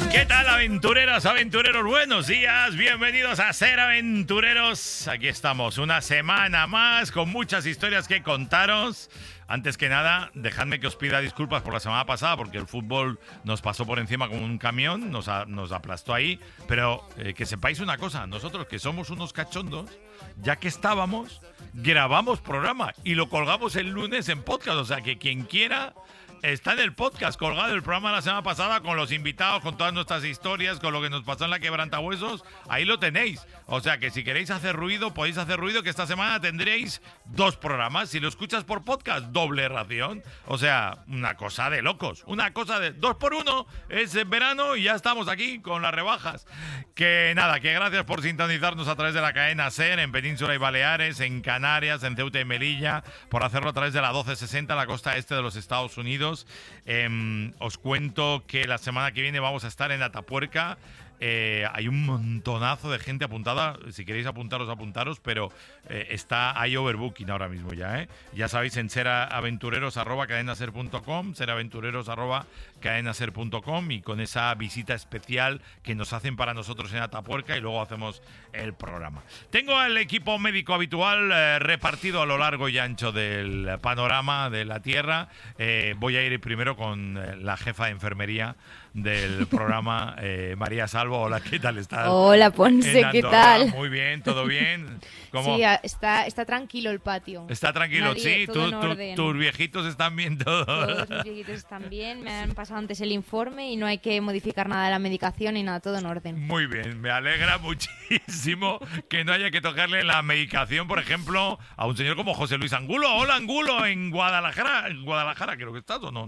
¿Qué tal, aventureras, aventureros? Buenos días, bienvenidos a Ser Aventureros. Aquí estamos, una semana más con muchas historias que contaros. Antes que nada, dejadme que os pida disculpas por la semana pasada, porque el fútbol nos pasó por encima como un camión, nos aplastó ahí. Pero que sepáis una cosa, nosotros que somos unos cachondos, ya que estábamos, grabamos programa y lo colgamos el lunes en podcast. O sea, que quien quiera... Está en el podcast colgado el programa de la semana pasada con los invitados, con todas nuestras historias, con lo que nos pasó en la Quebrantahuesos. Ahí lo tenéis. O sea que si queréis hacer ruido, podéis hacer ruido, que esta semana tendréis 2 programas. Si lo escuchas por podcast, doble ración. O sea, una cosa de locos. Una cosa de 2 por 1. Es verano y ya estamos aquí con las rebajas. Que nada, que gracias por sintonizarnos a través de la cadena SER en Península y Baleares, en Canarias, en Ceuta y Melilla, por hacerlo a través de la 1260, la costa este de los Estados Unidos. Os cuento que la semana que viene vamos a estar en Atapuerca. Hay un montonazo de gente apuntada. Si queréis apuntaros, pero hay overbooking ahora mismo ya, ¿eh? Ya sabéis, en seraventureros@cadenaser.com, seraventureros@cadenaser.com, y con esa visita especial que nos hacen para nosotros en Atapuerca, y luego hacemos el programa. Tengo al equipo médico habitual repartido a lo largo y ancho del panorama de la Tierra. Voy a ir primero con la jefa de enfermería del programa, María Salvo. Hola, ¿qué tal estás? Hola, Ponce, ¿qué tal? Muy bien, ¿todo bien? ¿Cómo? Sí, está tranquilo el patio. Está tranquilo, Nadie, sí. todo Tus viejitos están bien todos. Todos mis viejitos están bien, me han pasado antes el informe y no hay que modificar nada de la medicación ni nada, todo en orden. Muy bien, me alegra muchísimo que no haya que tocarle la medicación, por ejemplo, a un señor como José Luis Angulo. Hola, Angulo, en Guadalajara. En Guadalajara creo que estás, ¿o no?